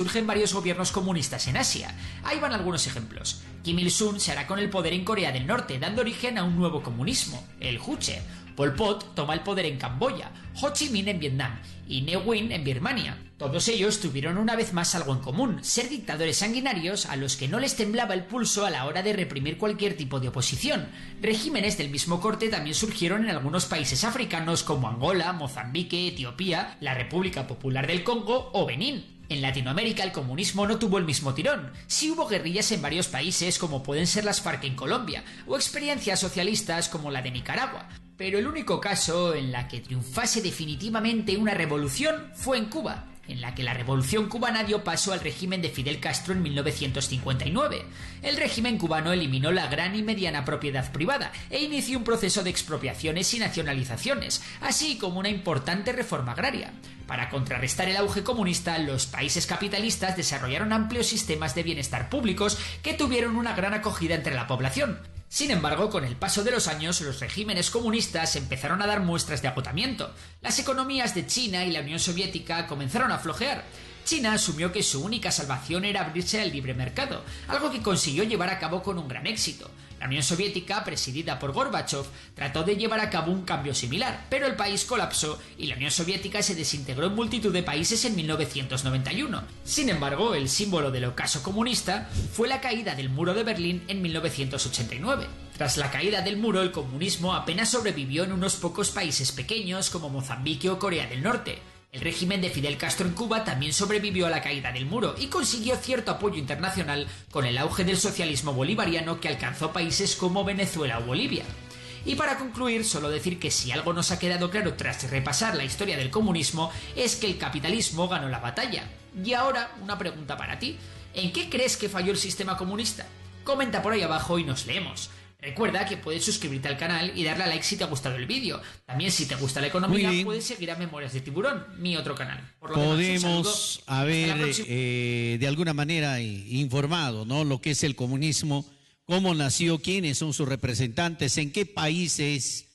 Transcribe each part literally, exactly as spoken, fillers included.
surgen varios gobiernos comunistas en Asia. Ahí van algunos ejemplos. Kim Il-sung se hará con el poder en Corea del Norte, dando origen a un nuevo comunismo, el Juche. Pol Pot toma el poder en Camboya, Ho Chi Minh en Vietnam y Ne Win en Birmania. Todos ellos tuvieron una vez más algo en común, ser dictadores sanguinarios a los que no les temblaba el pulso a la hora de reprimir cualquier tipo de oposición. Regímenes del mismo corte también surgieron en algunos países africanos como Angola, Mozambique, Etiopía, la República Popular del Congo o Benín. En Latinoamérica el comunismo no tuvo el mismo tirón. Sí hubo guerrillas en varios países como pueden ser las FARC en Colombia, o experiencias socialistas como la de Nicaragua. Pero el único caso en la que triunfase definitivamente una revolución fue en Cuba, en la que la revolución cubana dio paso al régimen de Fidel Castro en mil novecientos cincuenta y nueve. El régimen cubano eliminó la gran y mediana propiedad privada e inició un proceso de expropiaciones y nacionalizaciones, así como una importante reforma agraria. Para contrarrestar el auge comunista, los países capitalistas desarrollaron amplios sistemas de bienestar públicos que tuvieron una gran acogida entre la población. Sin embargo, con el paso de los años, los regímenes comunistas empezaron a dar muestras de agotamiento. Las economías de China y la Unión Soviética comenzaron a flojear. China asumió que su única salvación era abrirse al libre mercado, algo que consiguió llevar a cabo con un gran éxito. La Unión Soviética, presidida por Gorbachov, trató de llevar a cabo un cambio similar, pero el país colapsó y la Unión Soviética se desintegró en multitud de países en mil novecientos noventa y uno. Sin embargo, el símbolo del ocaso comunista fue la caída del muro de Berlín en mil novecientos ochenta y nueve. Tras la caída del muro, el comunismo apenas sobrevivió en unos pocos países pequeños como Mozambique o Corea del Norte. El régimen de Fidel Castro en Cuba también sobrevivió a la caída del muro y consiguió cierto apoyo internacional con el auge del socialismo bolivariano que alcanzó países como Venezuela o Bolivia. Y para concluir, solo decir que si algo nos ha quedado claro tras repasar la historia del comunismo es que el capitalismo ganó la batalla. Y ahora, una pregunta para ti. ¿En qué crees que falló el sistema comunista? Comenta por ahí abajo y nos leemos. Recuerda que puedes suscribirte al canal y darle a like si te ha gustado el vídeo. También si te gusta la economía puedes seguir a Memorias de Tiburón, mi otro canal. Por lo Podemos haber eh, de alguna manera informado, ¿no?, lo que es el comunismo, cómo nació, quiénes son sus representantes, en qué países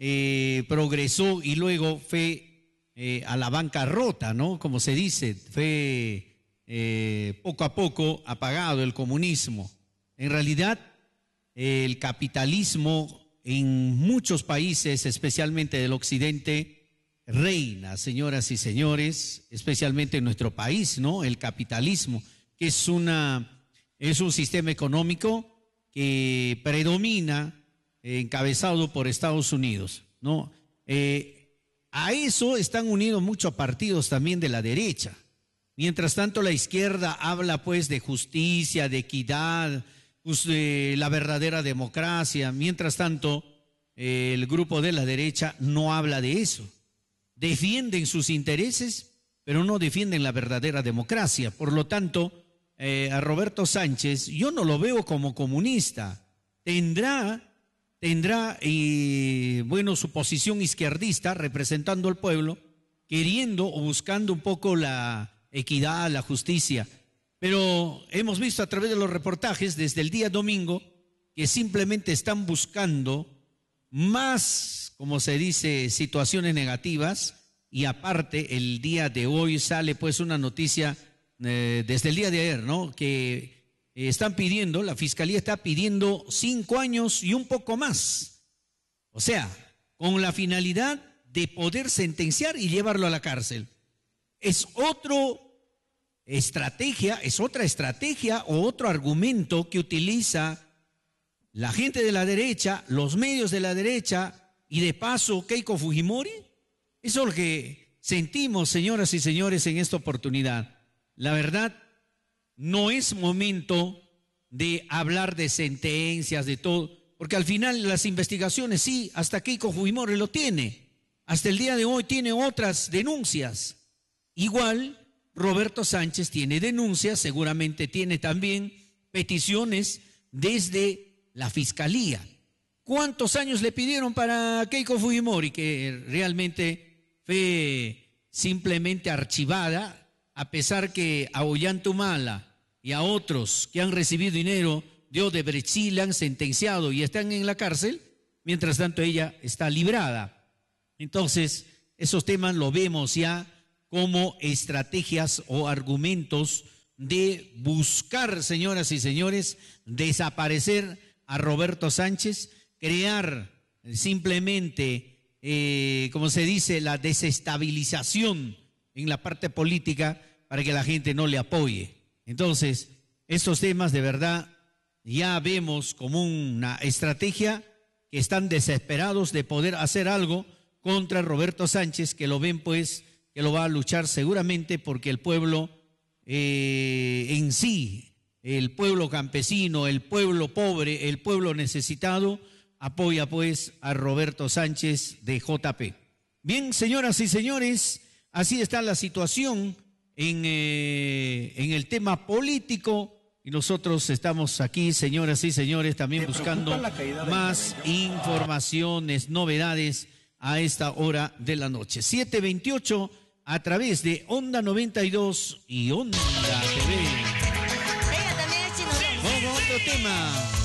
eh, progresó y luego fue eh, a la bancarrota, ¿no? Como se dice, fue eh, poco a poco apagado el comunismo. En realidad, el capitalismo en muchos países, especialmente del occidente, reina, señoras y señores, especialmente en nuestro país, ¿no? El capitalismo, que es una, es un sistema económico que predomina, eh, encabezado por Estados Unidos, ¿no? Eh, a eso están unidos muchos partidos también de la derecha. Mientras tanto, la izquierda habla pues de justicia, de equidad, pues, eh, la verdadera democracia. Mientras tanto, eh, el grupo de la derecha no habla de eso. Defienden sus intereses, pero no defienden la verdadera democracia. Por lo tanto, eh, a Roberto Sánchez yo no lo veo como comunista. Tendrá, tendrá, eh, bueno, su posición izquierdista representando al pueblo, queriendo o buscando un poco la equidad, la justicia. Pero hemos visto a través de los reportajes desde el día domingo que simplemente están buscando más, como se dice, situaciones negativas, y aparte el día de hoy sale pues una noticia eh, desde el día de ayer, ¿no?, que eh, están pidiendo, la fiscalía está pidiendo cinco años y un poco más. O sea, con la finalidad de poder sentenciar y llevarlo a la cárcel. Es otro estrategia, es otra estrategia o otro argumento que utiliza la gente de la derecha, los medios de la derecha y de paso Keiko Fujimori. Eso es lo que sentimos, señoras y señores, en esta oportunidad. La verdad, no es momento de hablar de sentencias, de todo, porque al final las investigaciones, sí, hasta Keiko Fujimori lo tiene. Hasta el día de hoy tiene otras denuncias. Igual Roberto Sánchez tiene denuncias, seguramente tiene también peticiones desde la fiscalía. ¿Cuántos años le pidieron para Keiko Fujimori? Que realmente fue simplemente archivada, a pesar que a Ollanta y a otros que han recibido dinero de Odebrecht sí la han sentenciado y están en la cárcel, mientras tanto ella está librada. Entonces, esos temas lo vemos ya como estrategias o argumentos de buscar, señoras y señores, desaparecer a Roberto Sánchez, crear simplemente, eh, como se dice, la desestabilización en la parte política para que la gente no le apoye. Entonces, estos temas de verdad ya vemos como una estrategia que están desesperados de poder hacer algo contra Roberto Sánchez, que lo ven pues, que lo va a luchar seguramente porque el pueblo eh, en sí, el pueblo campesino, el pueblo pobre, el pueblo necesitado, apoya pues a Roberto Sánchez de J P. Bien, señoras y señores, así está la situación en, eh, en el tema político y nosotros estamos aquí, señoras y señores, también buscando más informaciones, novedades a esta hora de la noche. siete veintiocho a través de Onda noventa y dos y Onda T V. Venga, también el chino. Vamos a otro tema.